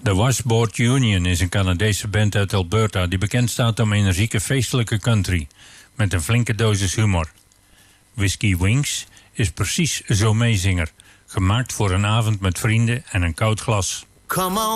The Washboard Union is een Canadese band uit Alberta die bekend staat om energieke feestelijke country, met een flinke dosis humor. Whiskey Wings is precies zo'n meezinger, gemaakt voor een avond met vrienden en een koud glas. Come on.